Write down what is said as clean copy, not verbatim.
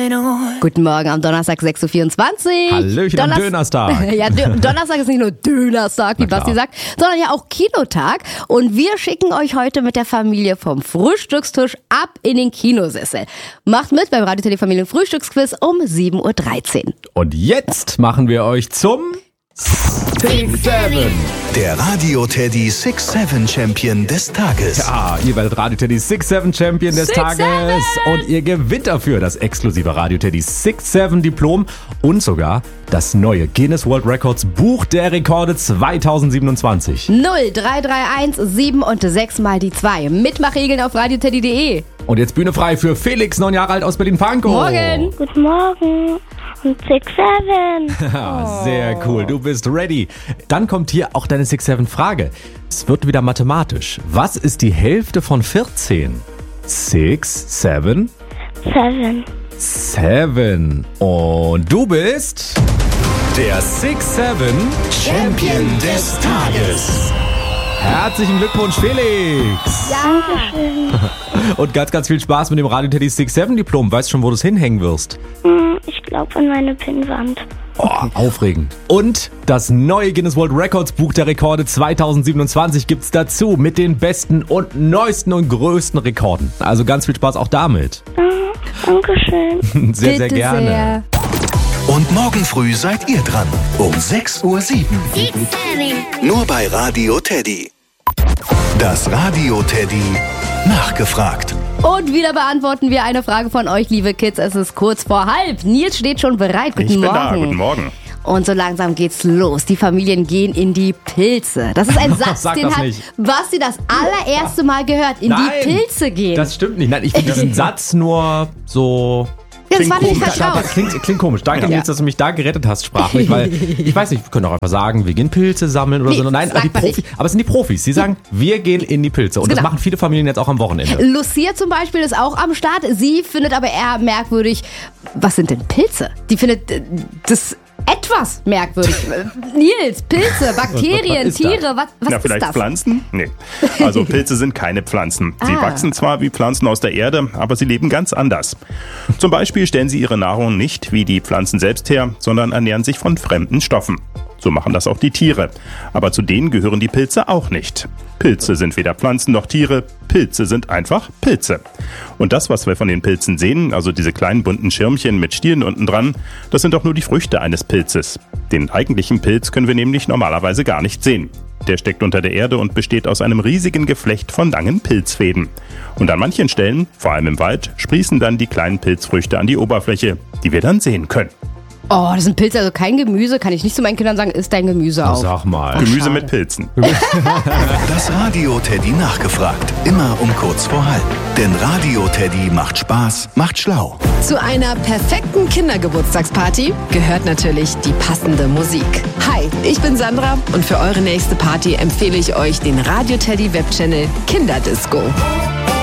Guten Morgen am Donnerstag, 6.24 Uhr. Hallöchen am Dönerstag. Ja, Donnerstag ist nicht nur Dönerstag, wie Basti sagt, sondern ja auch Kinotag. Und wir schicken euch heute mit der Familie vom Frühstückstisch ab in den Kinosessel. Macht mit beim Radio Teddy Familien Frühstücksquiz um 7.13 Uhr. Und jetzt machen wir euch zum Six Seven. Der Radio Teddy Six Seven Champion des Tages. Ja, ihr werdet Radio Teddy Six Seven Champion des Tages. Und ihr gewinnt dafür das exklusive Radio Teddy Six Seven Diplom und sogar das neue Guinness World Records Buch der Rekorde 2027. 0331 7 und 6 mal die 2. Mitmachregeln auf radioteddy.de. Und jetzt Bühne frei für Felix, 9 Jahre alt aus Berlin-Pankow. Morgen. Guten Morgen und 6-7. Ja, sehr cool, du bist ready. Dann kommt hier auch deine 6-7-Frage. Es wird wieder mathematisch. Was ist die Hälfte von 14? 6, 7? 7. 7. Und du bist der 6-7 Champion des Tages. Herzlichen Glückwunsch, Felix. Dankeschön. Und ganz, ganz viel Spaß mit dem Radio Teddy 6-7 Diplom. Weißt du schon, wo du es hinhängen wirst? Ich glaube an meine Pinnwand. Oh, aufregend. Und das neue Guinness World Records Buch der Rekorde 2027 gibt's dazu mit den besten und neuesten und größten Rekorden. Also ganz viel Spaß auch damit. Dankeschön. Sehr, sehr Bitte gerne. sehr. Und morgen früh seid ihr dran. Um 6.07 Uhr. Nur bei Radio Teddy. Das Radio Teddy nachgefragt. Und wieder beantworten wir eine Frage von euch, liebe Kids. Es ist kurz vor halb. Nils steht schon bereit. Guten Ich bin Morgen. da, guten Morgen. Und so langsam geht's los. Die Familien gehen in die Pilze. Das ist ein Satz, Sag den das hat nicht. Basti das allererste Mal gehört. In die Pilze gehen. Das stimmt nicht. Nein, ich finde diesen Satz nur so... das war nicht komisch. vertraut. Klingt komisch. Danke, Nils, dass du mich da gerettet hast, sprachlich, weil ich weiß nicht, wir können auch einfach sagen, wir gehen Pilze sammeln oder Nee, so. Nein, sagt die man Profis, aber es sind die Profis. Sie sagen, wir gehen in die Pilze. Und das Genau. machen viele Familien jetzt auch am Wochenende. Lucia zum Beispiel ist auch am Start. Sie findet aber eher merkwürdig, was sind denn Pilze? Die findet das etwas merkwürdig. Nils, Pilze, Bakterien, Was ist Tiere, was Na, ist vielleicht das? Pflanzen? Nee. Also Pilze sind keine Pflanzen. Sie wachsen zwar wie Pflanzen aus der Erde, aber sie leben ganz anders. Zum Beispiel stellen sie ihre Nahrung nicht wie die Pflanzen selbst her, sondern ernähren sich von fremden Stoffen. So machen das auch die Tiere. Aber zu denen gehören die Pilze auch nicht. Pilze sind weder Pflanzen noch Tiere. Pilze sind einfach Pilze. Und das, was wir von den Pilzen sehen, also diese kleinen bunten Schirmchen mit Stielen unten dran, das sind doch nur die Früchte eines Pilzes. Den eigentlichen Pilz können wir nämlich normalerweise gar nicht sehen. Der steckt unter der Erde und besteht aus einem riesigen Geflecht von langen Pilzfäden. Und an manchen Stellen, vor allem im Wald, sprießen dann die kleinen Pilzfrüchte an die Oberfläche, die wir dann sehen können. Oh, das sind Pilze, also kein Gemüse. Kann ich nicht zu meinen Kindern sagen, isst dein Gemüse auf. Sag mal. Gemüse schade. mit Pilzen. Das Radio Teddy nachgefragt. Immer um kurz vor halb. Denn Radio Teddy macht Spaß, macht schlau. Zu einer perfekten Kindergeburtstagsparty gehört natürlich die passende Musik. Hi, ich bin Sandra und für eure nächste Party empfehle ich euch den Radio Teddy Webchannel Kinderdisco.